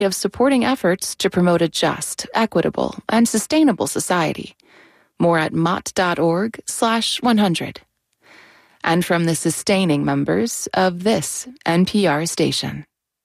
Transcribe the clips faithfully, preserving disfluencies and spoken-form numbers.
of supporting efforts to promote a just, equitable, and sustainable society. More at mott.org slash 100. And from the sustaining members of this N P R station.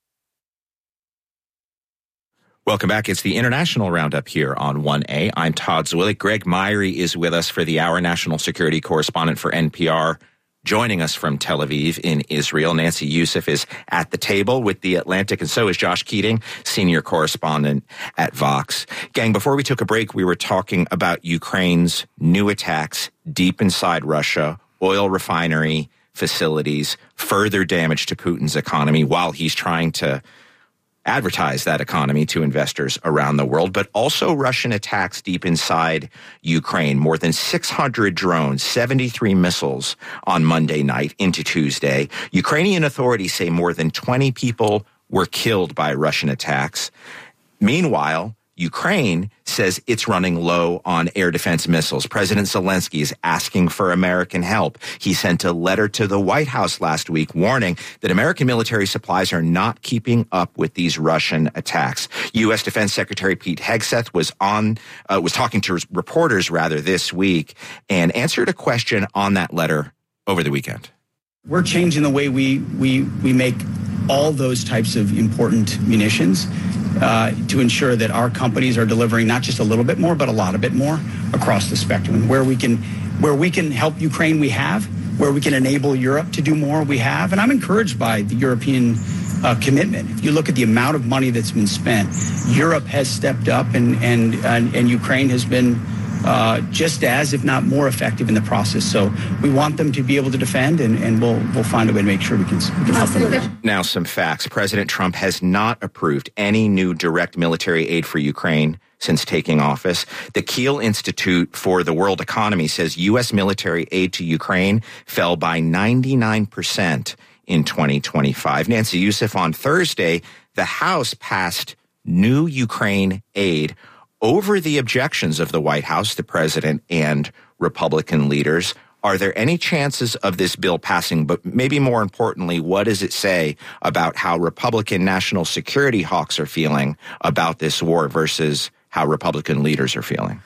Welcome back. It's the International Roundup here on one A. I'm Todd Zwillich. Greg Myrie is with us for the hour, national security correspondent for N P R, joining us from Tel Aviv in Israel. Nancy Youssef is at the table with The Atlantic, and so is Josh Keating, senior correspondent at Vox. Gang, before we took a break, we were talking about Ukraine's new attacks deep inside Russia, oil refinery facilities, further damage to Putin's economy while he's trying to advertise that economy to investors around the world, but also Russian attacks deep inside Ukraine. More than six hundred drones, seventy-three missiles on Monday night into Tuesday. Ukrainian authorities say more than twenty people were killed by Russian attacks. Meanwhile, Ukraine says it's running low on air defense missiles. President Zelensky is asking for American help. He sent a letter to the White House last week warning that American military supplies are not keeping up with these Russian attacks. U S. Defense Secretary Pete Hegseth was on, uh, was talking to reporters rather this week and answered a question on that letter over the weekend. We're changing the way we we we make all those types of important munitions uh, to ensure that our companies are delivering not just a little bit more, but a lot of bit more across the spectrum. Where we can, where we can help Ukraine, we have. Where we can enable Europe to do more, we have. And I'm encouraged by the European uh, commitment. If you look at the amount of money that's been spent, Europe has stepped up, and and and, and Ukraine has been Uh, just as, if not more effective in the process. So we want them to be able to defend, and, and we'll we'll find a way to make sure we can, we can help them. Now, some facts. President Trump has not approved any new direct military aid for Ukraine since taking office. The Kiel Institute for the World Economy says U S military aid to Ukraine fell by ninety-nine percent in twenty twenty-five. Nancy Youssef, on Thursday, the House passed new Ukraine aid over the objections of the White House, the president, and Republican leaders. Are there any chances of this bill passing? But maybe more importantly, what does it say about how Republican national security hawks are feeling about this war versus how Republican leaders are feeling?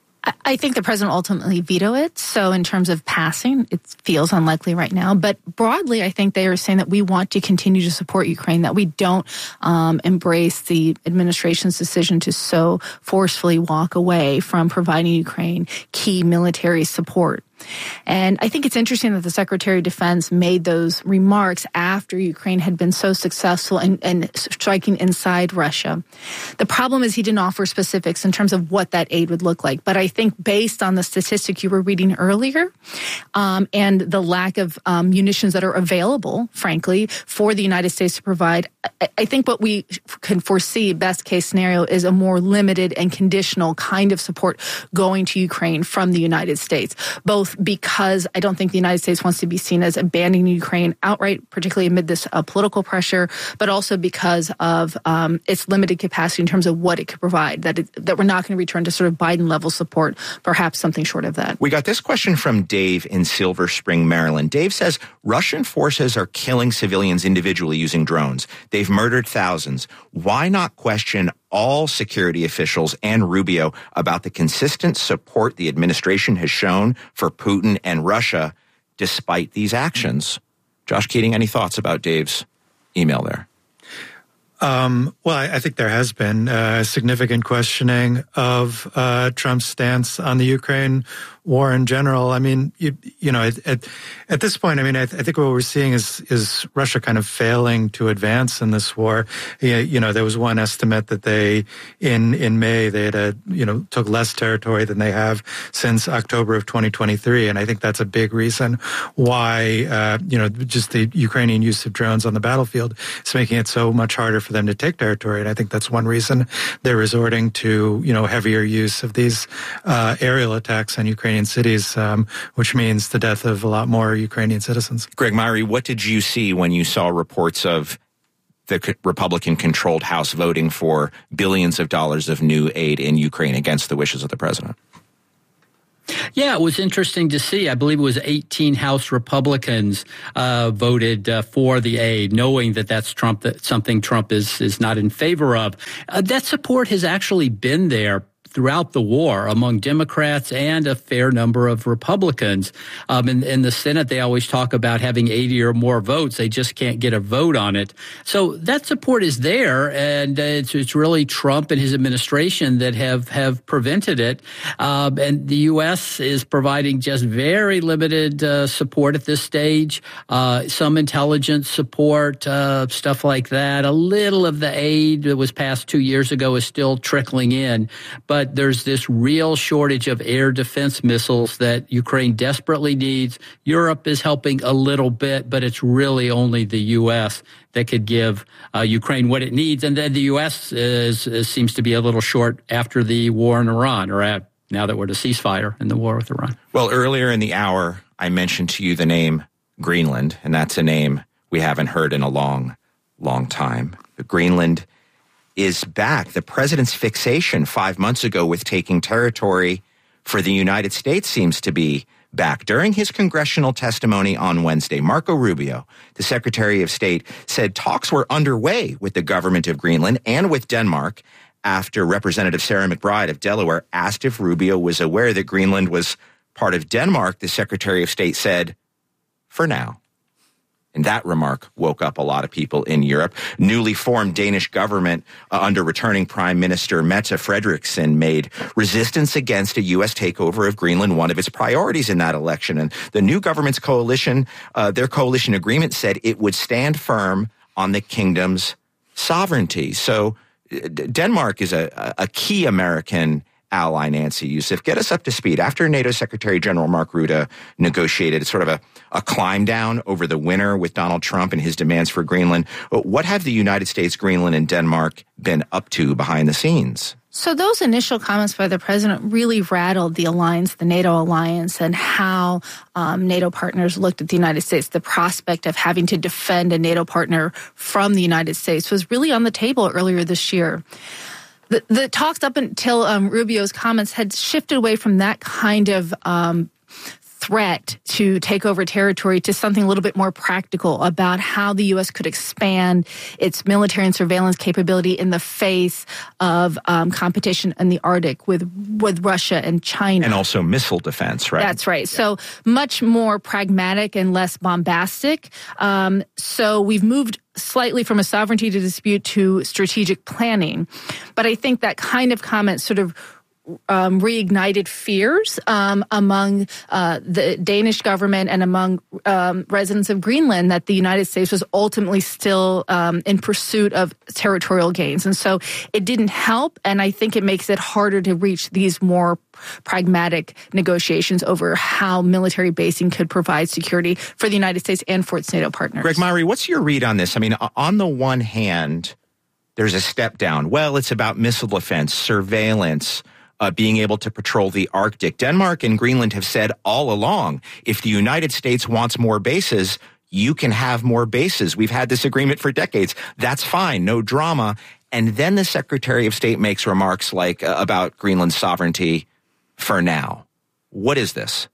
I think the president ultimately veto it. So in terms of passing, it feels unlikely right now. But broadly, I think they are saying that we want to continue to support Ukraine, that we don't um, embrace the administration's decision to so forcefully walk away from providing Ukraine key military support. And I think it's interesting that the Secretary of Defense made those remarks after Ukraine had been so successful in, in striking inside Russia. The problem is he didn't offer specifics in terms of what that aid would look like. But I think based on the statistic you were reading earlier um, and the lack of um, munitions that are available, frankly, for the United States to provide, I, I think what we can foresee, best case scenario, is a more limited and conditional kind of support going to Ukraine from the United States, both because I don't think the United States wants to be seen as abandoning Ukraine outright, particularly amid this uh, political pressure, but also because of um, its limited capacity in terms of what it could provide, that it, that we're not going to return to sort of Biden-level support, perhaps something short of that. We got this question from Dave in Silver Spring, Maryland. Dave says, Russian forces are killing civilians individually using drones. They've murdered thousands. Why not question all security officials and Rubio about the consistent support the administration has shown for Putin and Russia despite these actions? Josh Keating, any thoughts about Dave's email there? Um, well, I, I think there has been uh, significant questioning of uh, Trump's stance on the Ukraine war in general. I mean, you, you know, at, at, at this point, I mean, I, th- I think what we're seeing is is Russia kind of failing to advance in this war. You, you know, there was one estimate that they, in in May, they had, a, you know, took less territory than they have since October of twenty twenty-three. And I think that's a big reason why, uh, you know, just the Ukrainian use of drones on the battlefield is making it so much harder for them to take territory. And I think that's one reason they're resorting to, you know, heavier use of these uh, aerial attacks on Ukrainian cities, um, which means the death of a lot more Ukrainian citizens. Greg Myrie, what did you see when you saw reports of the Republican-controlled House voting for billions of dollars of new aid in Ukraine against the wishes of the president? Yeah, it was interesting to see. I believe it was eighteen House Republicans uh, voted uh, for the aid, knowing that that's Trump, that something Trump is is not in favor of. Uh, that support has actually been there throughout the war among Democrats and a fair number of Republicans. Um, in, in the Senate, they always talk about having eighty or more votes. They just can't get a vote on it. So that support is there, and it's, it's really Trump and his administration that have, have prevented it. Um, and the U S is providing just very limited uh, support at this stage, uh, some intelligence support, uh, stuff like that. A little of the aid that was passed two years ago is still trickling in, but there's this real shortage of air defense missiles that Ukraine desperately needs. Europe is helping a little bit, but it's really only the U S that could give uh, Ukraine what it needs. And then the U S is, is, seems to be a little short after the war in Iran, or at, now that we're at a ceasefire in the war with Iran. Well, earlier in the hour, I mentioned to you the name Greenland, and that's a name we haven't heard in a long, long time. But Greenland is back. The president's fixation five months ago with taking territory for the United States seems to be back. During his congressional testimony on Wednesday, Marco Rubio, the Secretary of State, said talks were underway with the government of Greenland and with Denmark after Representative Sarah McBride of Delaware asked if Rubio was aware that Greenland was part of Denmark. The Secretary of State said, for now. And that remark woke up a lot of people in Europe. Newly formed Danish government uh, under returning Prime Minister Mette Frederiksen made resistance against a U S takeover of Greenland one of its priorities in that election. And the new government's coalition, uh, their coalition agreement said it would stand firm on the kingdom's sovereignty. So uh, Denmark is a, a key American ally, Nancy Youssef. Get us up to speed. After NATO Secretary General Mark Rutte negotiated sort of a, a climb down over the winter with Donald Trump and his demands for Greenland, what have the United States, Greenland, and Denmark been up to behind the scenes? So those initial comments by the president really rattled the alliance, the NATO alliance, and how um, NATO partners looked at the United States. The prospect of having to defend a NATO partner from the United States was really on the table earlier this year. The, the talks up until um, Rubio's comments had shifted away from that kind of um, threat to take over territory to something a little bit more practical about how the U S could expand its military and surveillance capability in the face of um, competition in the Arctic with with Russia and China. And also missile defense, right? That's right. Yeah. So much more pragmatic and less bombastic. Um, so we've moved slightly from a sovereignty to dispute to strategic planning. But I think that kind of comment sort of Um, reignited fears um, among uh, the Danish government and among um, residents of Greenland that the United States was ultimately still um, in pursuit of territorial gains. And so it didn't help, and I think it makes it harder to reach these more pragmatic negotiations over how military basing could provide security for the United States and for its NATO partners. Greg Myrie, what's your read on this? I mean, on the one hand, there's a step down. Well, it's about missile defense, surveillance, Uh, being able to patrol the Arctic. Denmark and Greenland have said all along, if the United States wants more bases, you can have more bases. We've had this agreement for decades. That's fine. No drama. And then the Secretary of State makes remarks like uh, about Greenland's sovereignty for now. What is this?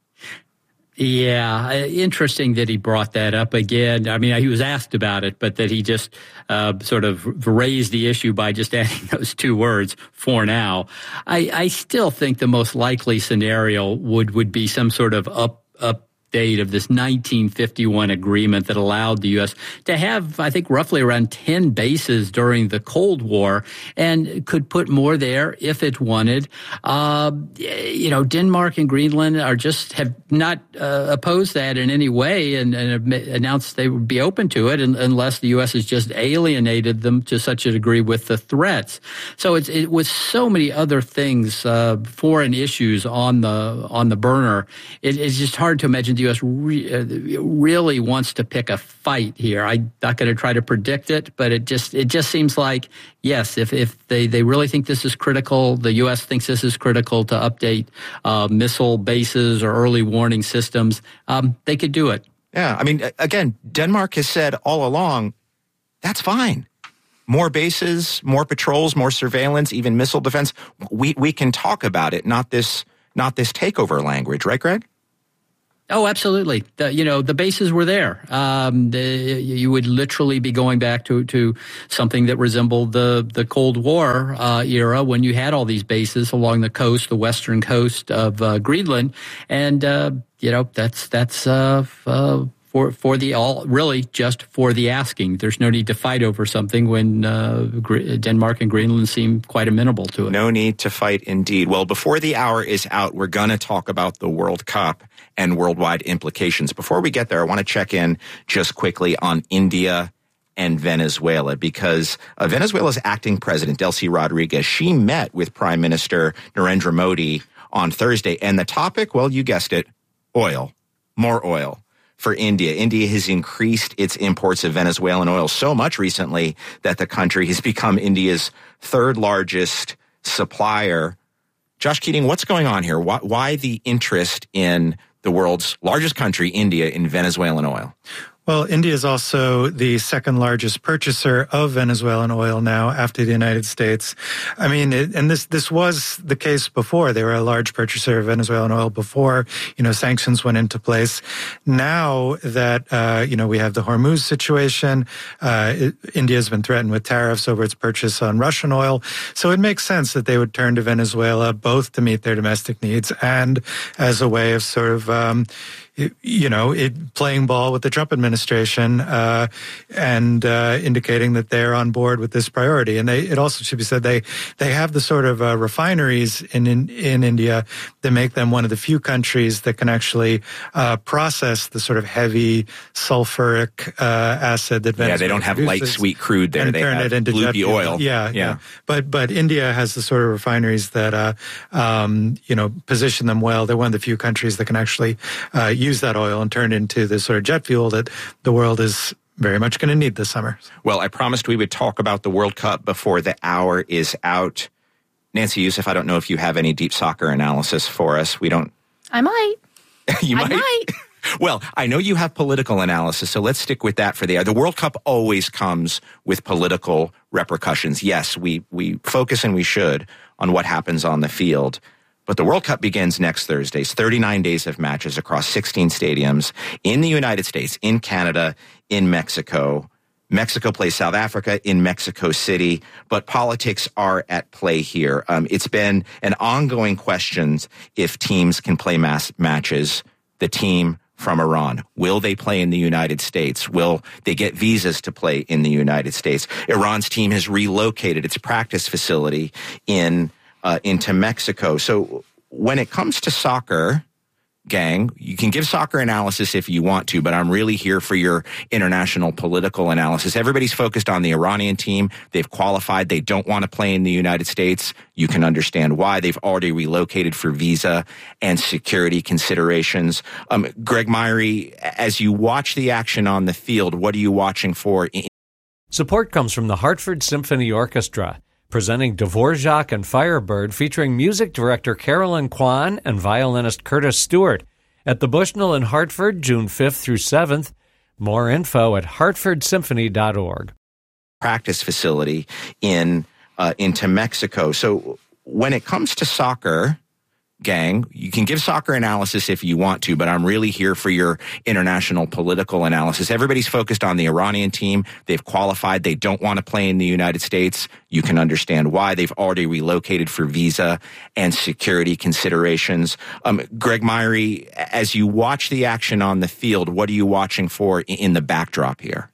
Yeah, interesting that he brought that up again. I mean, he was asked about it, but that he just uh, sort of raised the issue by just adding those two words, for now. I, I still think the most likely scenario would, would be some sort of up, up, date of this nineteen fifty-one agreement that allowed the U S to have, I think, roughly around ten bases during the Cold War and could put more there if it wanted. Uh, you know, Denmark and Greenland are just have not uh, opposed that in any way and, and have announced they would be open to it and, unless the U S has just alienated them to such a degree with the threats. So it's, it with so many other things, uh, foreign issues on the on the burner, it, it's just hard to imagine the U S re- really wants to pick a fight here. I'm not going to try to predict it, but it just it just seems like, yes, if, if they, they really think this is critical, the U S thinks this is critical to update uh, missile bases or early warning systems, um, they could do it. Yeah, I mean, again, Denmark has said all along, that's fine. More bases, more patrols, more surveillance, even missile defense. We we can talk about it, not this not this takeover language, right, Greg? Oh, absolutely. The, you know, the bases were there. Um, the, you would literally be going back to, to something that resembled the, the Cold War uh, era when you had all these bases along the coast, the western coast of uh, Greenland. And, uh, you know, that's that's uh, uh, for for the all really just for the asking. There's no need to fight over something when uh, Denmark and Greenland seem quite amenable to it. No need to fight indeed. Well, before the hour is out, we're going to talk about the World Cup and worldwide implications. Before we get there, I want to check in just quickly on India and Venezuela, because uh, Venezuela's acting president, Delcy Rodriguez, she met with Prime Minister Narendra Modi on Thursday. And the topic, well, you guessed it, oil, more oil for India. India has increased its imports of Venezuelan oil so much recently that the country has become India's third largest supplier. Josh Keating, what's going on here? Why, why the interest in the world's largest country, India, in Venezuelan oil? Well, India is also the second largest purchaser of Venezuelan oil now after the United States. I mean, it, and this this was the case before. They were a large purchaser of Venezuelan oil before, you know, sanctions went into place. Now that, uh, you know, we have the Hormuz situation, uh, it, India has been threatened with tariffs over its purchase on Russian oil. So it makes sense that they would turn to Venezuela both to meet their domestic needs and as a way of sort of, um, you know, it playing ball with the Trump administration uh, and uh, indicating that they're on board with this priority. And they, it also should be said they they have the sort of uh, refineries in, in in India that make them one of the few countries that can actually uh, process the sort of heavy sulfuric uh, acid that Venezuela yeah they don't have light sweet crude there. And they turn have it into loopy jet fuel. oil. Yeah, yeah, yeah. But but India has the sort of refineries that uh, um, you know position them well. They're one of the few countries that can actually uh, use that oil and turn it into the sort of jet fuel that the world is very much going to need this summer. Well, I promised we would talk about the World Cup before the hour is out. Nancy Youssef, I don't know if you have any deep soccer analysis for us. We don't. I might. you I might. might. Well, I know you have political analysis, so let's stick with that for the hour. The World Cup always comes with political repercussions. Yes, we, we focus, and we should, on what happens on the field. But the World Cup begins next Thursday. It's thirty-nine days of matches across sixteen stadiums in the United States, in Canada, in Mexico. Mexico plays South Africa in Mexico City, but politics are at play here. Um, it's been an ongoing question if teams can play mass matches. The team from Iran, will they play in the United States? Will they get visas to play in the United States? Iran's team has relocated its practice facility in Uh, into Mexico. So when it comes to soccer, gang, you can give soccer analysis if you want to, but I'm really here for your international political analysis. Everybody's focused on the Iranian team. They've qualified. They don't want to play in the United States. You can understand why. They've already relocated for visa and security considerations. Um, Greg Myrie, as you watch the action on the field, what are you watching for? Support comes from the Hartford Symphony Orchestra, presenting Dvorak and Firebird, featuring music director Carolyn Kwan and violinist Curtis Stewart at the Bushnell in Hartford, June fifth through seventh. More info at hartford symphony dot org. Practice facility in uh, into Mexico. So when it comes to soccer, gang, you can give soccer analysis if you want to, but I'm really here for your international political analysis. Everybody's focused on the Iranian team. They've qualified. They don't want to play in the United States. You can understand why. They've already relocated for visa and security considerations. Um, Greg Myrie, as you watch the action on the field, what are you watching for in the backdrop here?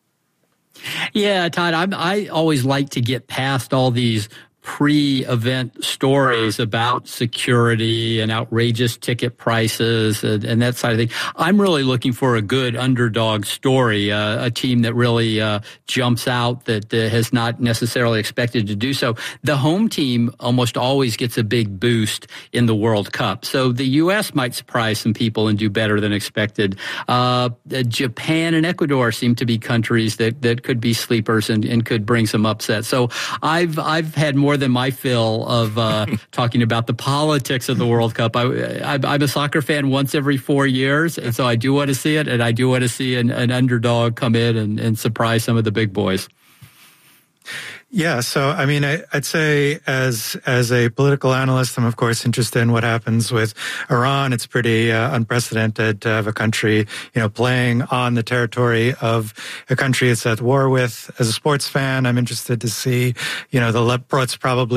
Yeah, Todd, I'm, I always like to get past all these pre-event stories about security and outrageous ticket prices and, and that side of thing. I'm really looking for a good underdog story, uh, a team that really uh, jumps out that uh, has not necessarily expected to do so. The home team almost always gets a big boost in the World Cup. So the U S might surprise some people and do better than expected. Uh, Japan and Ecuador seem to be countries that, that could be sleepers and, and could bring some upset. So I've I've had more than my fill of uh, talking about the politics of the World Cup. I, I, I'm a soccer fan once every four years, and so I do want to see it, and I do want to see an, an underdog come in and, and surprise some of the big boys. Yeah, so I mean, I, I'd say as as a political analyst, I'm of course interested in what happens with Iran. It's pretty uh, unprecedented to have a country, you know, playing on the territory of a country it's at war with. As a sports fan, I'm interested to see, you know, the Leopards probably